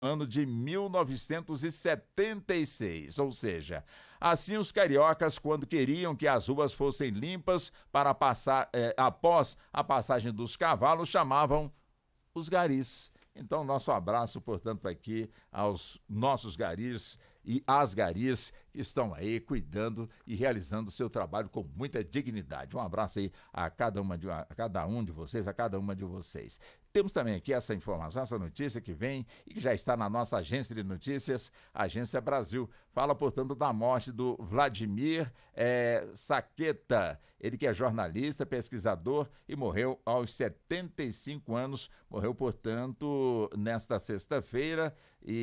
ano de 1976, ou seja, assim os cariocas, quando queriam que as ruas fossem limpas para passar, após a passagem dos cavalos, chamavam os garis. Então, nosso abraço, portanto, aqui aos nossos garis e às garis que estão aí cuidando e realizando o seu trabalho com muita dignidade. Um abraço aí a cada um de vocês, a cada uma de vocês. Temos também aqui essa informação, essa notícia que vem e que já está na nossa agência de notícias, Agência Brasil. Fala, portanto, da morte do Vladimir Saqueta. Ele que é jornalista, pesquisador e morreu aos 75 anos. Morreu, portanto, nesta sexta-feira.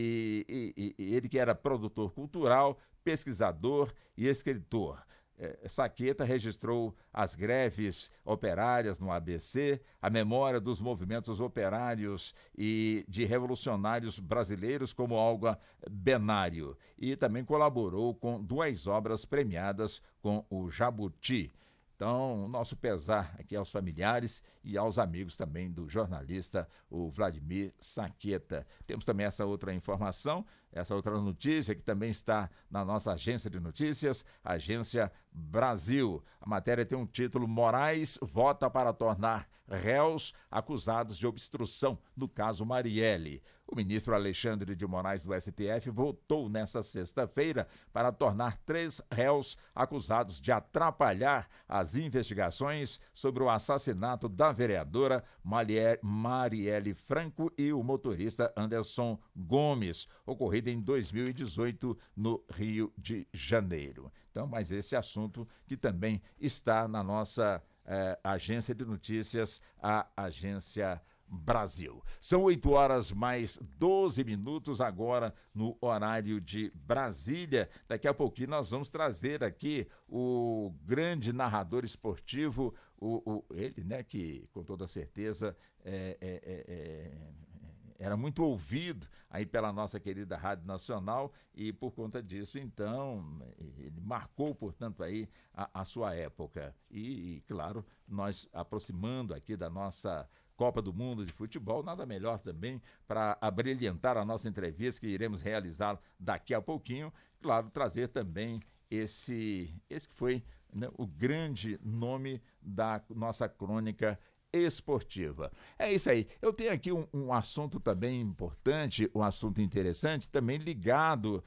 E ele que era produtor cultural, pesquisador e escritor. Saqueta registrou as greves operárias no ABC, a memória dos movimentos operários e de revolucionários brasileiros como Olga Benário, e também colaborou com 2 obras premiadas com o Jabuti. Então, nosso pesar aqui aos familiares e aos amigos também do jornalista, o Vladimir Saqueta. Temos também essa outra informação, essa outra notícia que também está na nossa agência de notícias, Agência Brasil. A matéria tem um título: Moraes vota para tornar réus acusados de obstrução no caso Marielle. O ministro Alexandre de Moraes do STF votou nesta sexta-feira para tornar 3 réus acusados de atrapalhar as investigações sobre o assassinato da vereadora Marielle Franco e o motorista Anderson Gomes, ocorrido em 2018 no Rio de Janeiro. Então, mas esse assunto que também está na nossa agência de notícias, a Agência Brasil. São 8h mais 12 agora no horário de Brasília. Daqui a pouquinho nós vamos trazer aqui o grande narrador esportivo, ele, né, que com toda certeza era muito ouvido aí pela nossa querida Rádio Nacional, e por conta disso, então, ele marcou, portanto, aí a sua época. E, claro, nós aproximando aqui da nossa Copa do Mundo de Futebol, nada melhor também para abrilhantar a nossa entrevista que iremos realizar daqui a pouquinho. Claro, trazer também esse que foi, né, o grande nome da nossa crônica esportiva. É isso aí. Eu tenho aqui um assunto também importante, um assunto interessante, também ligado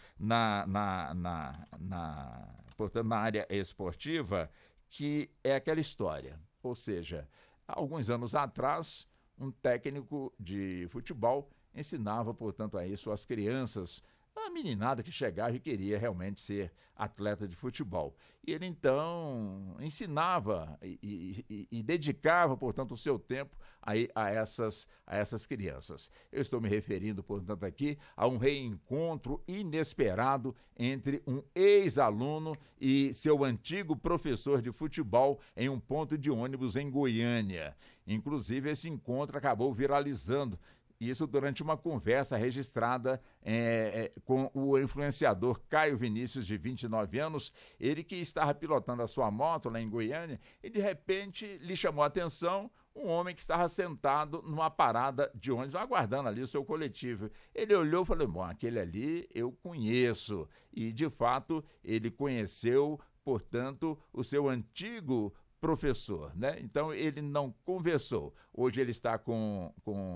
portanto, na área esportiva, que é aquela história. Ou seja, há alguns anos atrás, um técnico de futebol ensinava, portanto, aí suas crianças, a meninada que chegava e queria realmente ser atleta de futebol. E ele, então, ensinava e dedicava, portanto, o seu tempo aí a essas crianças. Eu estou me referindo, portanto, aqui a um reencontro inesperado entre um ex-aluno e seu antigo professor de futebol em um ponto de ônibus em Goiânia. Inclusive, esse encontro acabou viralizando. Isso durante uma conversa registrada com o influenciador Caio Vinícius, de 29 anos, ele que estava pilotando a sua moto lá em Goiânia, e de repente lhe chamou a atenção um homem que estava sentado numa parada de ônibus, aguardando ali o seu coletivo. Ele olhou e falou: bom, aquele ali eu conheço. E, de fato, ele conheceu, portanto, o seu antigo professor, né? Então ele não conversou. Hoje ele está com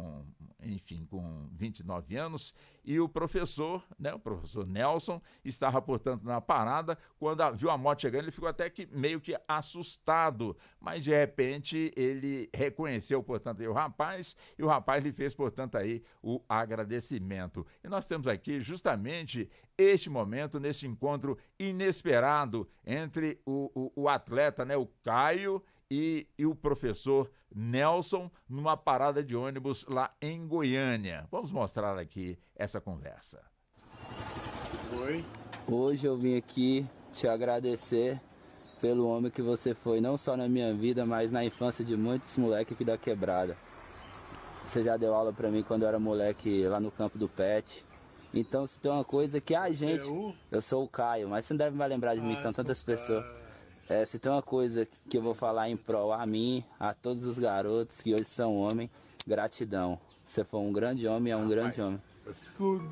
29 anos, e o professor, né, o professor Nelson, estava, portanto, na parada. Quando viu a moto chegando, ele ficou até que meio que assustado, mas de repente ele reconheceu, portanto, aí o rapaz, e o rapaz lhe fez, portanto, aí o agradecimento. E nós temos aqui justamente este momento, nesse encontro inesperado entre o atleta, né, o Caio, e o professor Nelson, numa parada de ônibus lá em Goiânia. Vamos mostrar aqui essa conversa. Oi. Hoje eu vim aqui te agradecer pelo homem que você foi, não só na minha vida, mas na infância de muitos moleques aqui da quebrada. Você já deu aula pra mim quando eu era moleque lá no campo do Pet. Então, se tem uma coisa que a gente... Eu sou o Caio, mas você não deve mais lembrar de mim, são tantas pessoas. Se tem uma coisa que eu vou falar em prol a mim, a todos os garotos que hoje são homens, gratidão. Você foi um grande homem, é um grande homem.